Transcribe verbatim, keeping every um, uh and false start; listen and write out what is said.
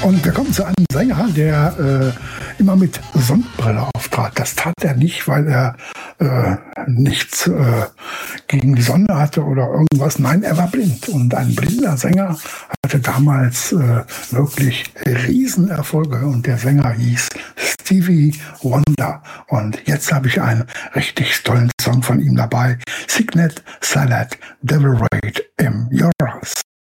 Und wir kommen zu einem Sänger, der äh, immer mit Sonnenbrille auftrat. Das tat er nicht, weil er äh, nichts äh, gegen die Sonne hatte oder irgendwas. Nein, er war blind. Und ein blinder Sänger hatte damals äh, wirklich Riesenerfolge. Und der Sänger hieß Stevie Wonder. Und jetzt habe ich einen richtig tollen Song von ihm dabei. Signet Salad, Devil Raid in Your House.